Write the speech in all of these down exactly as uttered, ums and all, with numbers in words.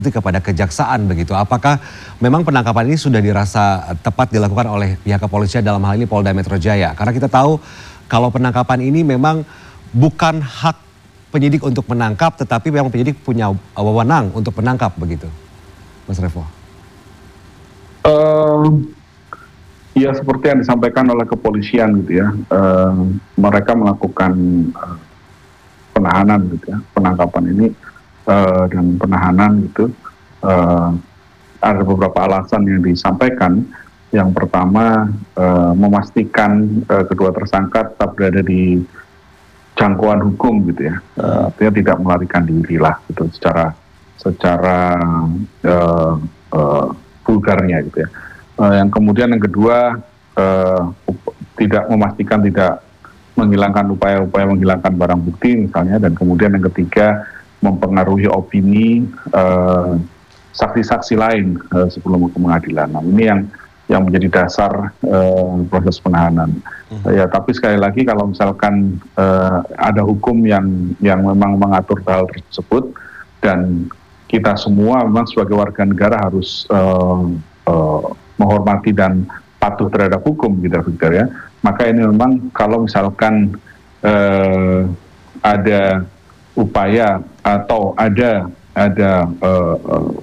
kepada kejaksaan begitu. Apakah memang penangkapan ini sudah dirasa tepat dilakukan oleh pihak kepolisian dalam hal ini Polda Metro Jaya? Karena kita tahu kalau penangkapan ini memang bukan hak penyidik untuk menangkap, tetapi memang penyidik punya wewenang untuk menangkap begitu, Mas Revo. Uh, ya seperti yang disampaikan oleh kepolisian gitu ya, uh, mereka melakukan uh, penahanan gitu ya, penangkapan ini. Uh, dan penahanan gitu, uh, ada beberapa alasan yang disampaikan. Yang pertama, uh, memastikan uh, kedua tersangka tetap berada di jangkauan hukum gitu ya, uh, artinya tidak melarikan diri lah gitu secara secara uh, uh, vulgarnya gitu ya. Uh, yang kemudian yang kedua, uh, tidak memastikan tidak menghilangkan upaya-upaya menghilangkan barang bukti misalnya, dan kemudian yang ketiga mempengaruhi opini saksi-saksi uh, lain uh, sebelum ke pengadilan. Nah, ini yang yang menjadi dasar uh, proses penahanan. Hmm. Uh, ya, tapi sekali lagi kalau misalkan uh, ada hukum yang yang memang mengatur hal tersebut dan kita semua memang sebagai warga negara harus uh, uh, menghormati dan patuh terhadap hukum gitu, Victor ya. Maka ini memang kalau misalkan uh, ada upaya atau ada ada uh, uh,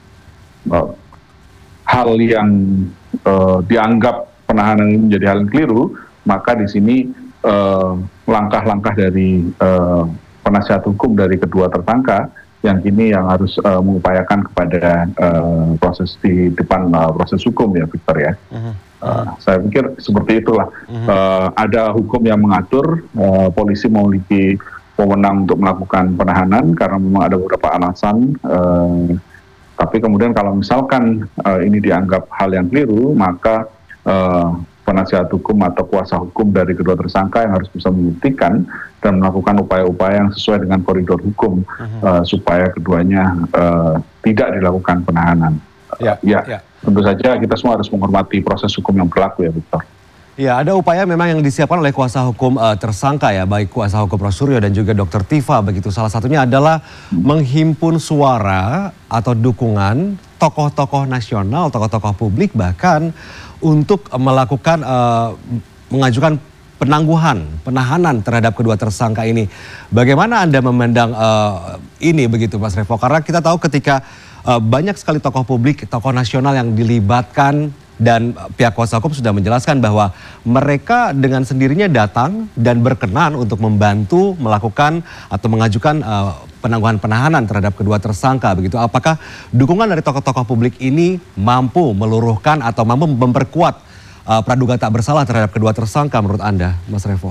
uh, hal yang uh, dianggap penahanan ini menjadi hal yang keliru, maka di sini langkah-langkah uh, dari uh, penasihat hukum dari kedua tersangka yang kini yang harus uh, mengupayakan kepada uh, proses di depan uh, proses hukum ya, Victor ya. Uh-huh. Uh, saya pikir seperti itulah. Uh-huh. Uh, ada hukum yang mengatur, uh, polisi memiliki wewenang untuk melakukan penahanan karena memang ada beberapa alasan, eh, tapi kemudian kalau misalkan eh, ini dianggap hal yang keliru, maka eh, penasihat hukum atau kuasa hukum dari kedua tersangka yang harus bisa membuktikan dan melakukan upaya-upaya yang sesuai dengan koridor hukum uh-huh. eh, supaya keduanya eh, tidak dilakukan penahanan. Ya, ya, ya, tentu saja kita semua harus menghormati proses hukum yang berlaku ya, Victor. Ya, ada upaya memang yang disiapkan oleh kuasa hukum uh, tersangka ya, baik kuasa hukum Rosuryo dan juga dokter Tifa begitu. Salah satunya adalah menghimpun suara atau dukungan tokoh-tokoh nasional, tokoh-tokoh publik bahkan untuk melakukan uh, mengajukan penangguhan, penahanan terhadap kedua tersangka ini. Bagaimana Anda memandang uh, ini begitu Mas Revo? Karena kita tahu ketika uh, banyak sekali tokoh publik, tokoh nasional yang dilibatkan, dan pihak kuasa hukum sudah menjelaskan bahwa mereka dengan sendirinya datang dan berkenan untuk membantu melakukan atau mengajukan uh, penangguhan penahanan terhadap kedua tersangka begitu. Apakah dukungan dari tokoh-tokoh publik ini mampu meluruhkan atau mampu memperkuat uh, praduga tak bersalah terhadap kedua tersangka menurut Anda, Mas Revo?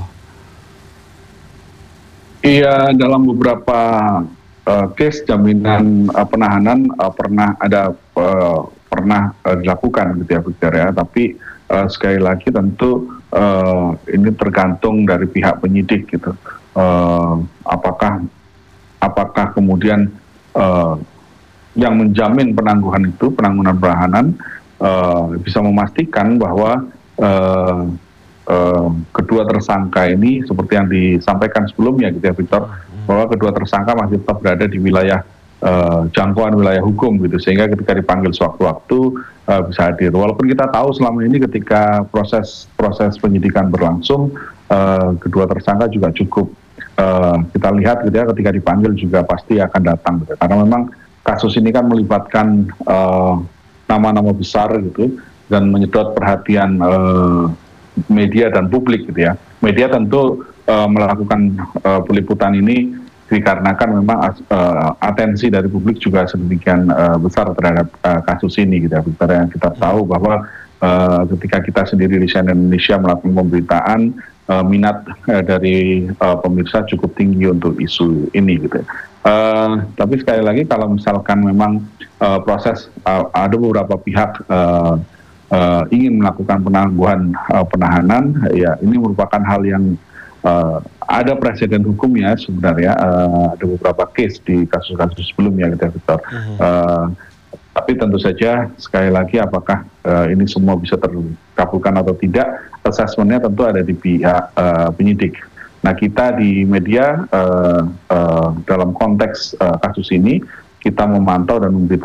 Iya, dalam beberapa uh, case jaminan uh, penahanan uh, pernah ada uh, pernah uh, dilakukan gitu ya, Victor ya, tapi uh, sekali lagi tentu uh, ini tergantung dari pihak penyidik gitu, uh, apakah apakah kemudian uh, yang menjamin penangguhan itu, penangguhan penahanan uh, bisa memastikan bahwa uh, uh, kedua tersangka ini seperti yang disampaikan sebelumnya gitu ya, Victor, bahwa kedua tersangka masih tetap berada di wilayah Uh, jangkauan wilayah hukum gitu, sehingga ketika dipanggil sewaktu-waktu uh, bisa hadir. Walaupun kita tahu selama ini ketika proses proses penyidikan berlangsung, uh, kedua tersangka juga cukup uh, kita lihat gitu ya, ketika dipanggil juga pasti akan datang gitu. Karena memang kasus ini kan melibatkan uh, nama-nama besar gitu dan menyedot perhatian uh, media dan publik gitu ya. Media tentu uh, melakukan uh, peliputan ini dikarenakan memang uh, atensi dari publik juga sedemikian uh, besar terhadap uh, kasus ini gitu ya, Victor. Yang kita tahu bahwa uh, ketika kita sendiri di C N N Indonesia melakukan pemberitaan, uh, minat uh, dari uh, pemirsa cukup tinggi untuk isu ini gitu ya. Uh, tapi sekali lagi kalau misalkan memang uh, proses uh, ada beberapa pihak uh, uh, ingin melakukan penangguhan uh, penahanan, ya ini merupakan hal yang uh, ada presiden hukumnya sebenarnya, uh, ada beberapa case di kasus-kasus sebelumnya gitu, Victor. Uh-huh. Uh, tapi tentu saja sekali lagi apakah uh, ini semua bisa terkabulkan atau tidak, assessment-nya tentu ada di pihak uh, penyidik. Nah, kita di media uh, uh, dalam konteks uh, kasus ini kita memantau dan memberitahu